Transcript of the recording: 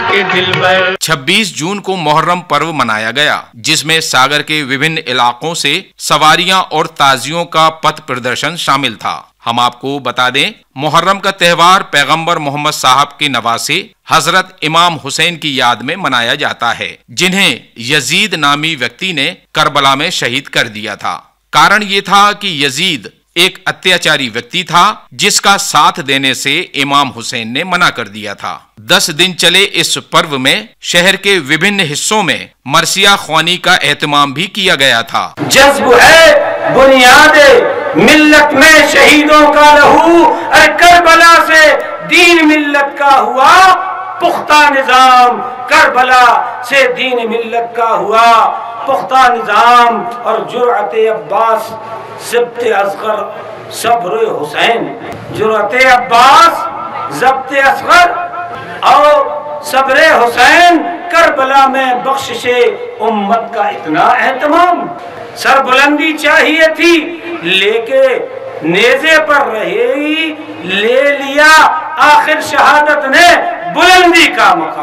के दिलबर। 26 जून को मुहर्रम पर्व मनाया गया, जिसमें सागर के विभिन्न इलाकों से सवारियां और ताजियों का पथ प्रदर्शन शामिल था। हम आपको बता दें, मुहर्रम का त्यौहार पैगंबर मोहम्मद साहब के नवासे हजरत इमाम हुसैन की याद में मनाया जाता है, जिन्हें यजीद नामी व्यक्ति ने करबला में शहीद कर दिया था। कारण ये था कि यजीद एक अत्याचारी व्यक्ति था, जिसका साथ देने से इमाम हुसैन ने मना कर दिया था। 10 दिन चले इस पर्व में शहर के विभिन्न हिस्सों में मरसिया ख्वानी का एहतमाम भी किया गया था। जज्ब है बुनियाद मिल्लत में शहीदों का लहू, अरे करबला से दीन मिल्लत का हुआ पुख्ता निजाम, करबला से दीन मिल्लत का हुआ पुख्ता निजाम। और जुर्अत अब्बास ज़ब्त असगर सब्र हुसैन, जुर्अत अब्बास ज़ब्त असगर और सब्र हुसैन, करबला में बख्शिशे उम्मत का इतना एहतमाम। सरबुलंदी चाहिए थी लेके नेज़े पर रहेगी, ले लिया आखिर शहादत ने बुलंदी का मकाम।